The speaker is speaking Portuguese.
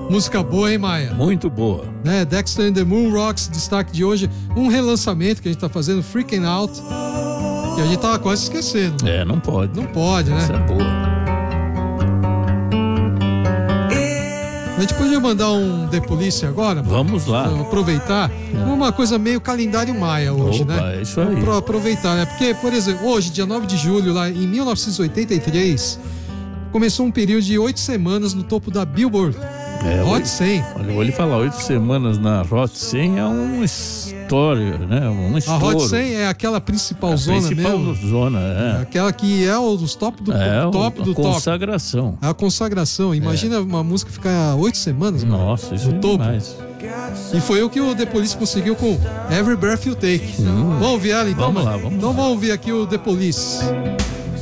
Música boa, hein, Maia? Muito boa. Né? Dexter and the Moon Rocks, destaque de hoje. Um relançamento que a gente tá fazendo, Freaking Out, que a gente tava quase esquecendo. Não pode. Não pode, né? Essa é boa. A gente podia mandar um The Police agora? Vamos lá. Aproveitar. Uma coisa meio calendário maia hoje, Opa, né? é isso aí. Pra aproveitar, né? Porque, por exemplo, hoje, dia 9 de julho, lá em 1983, começou um período de 8 semanas no topo da Billboard Hot 100. Olha, eu vou lhe falar, 8 semanas na Hot 100 é uma história, né? Um estouro. A Hot 100 é aquela principal zona principal mesmo. Zona, É aquela que é os top do top do top. Consagração. A consagração. Imagina uma música ficar 8 semanas. Nossa, isso no é topo. demais. E foi o que o The Police conseguiu com Every Breath You Take. Vamos ouvir ela então? Vamos lá, vamos Então lá. vamos ouvir aqui o The Police.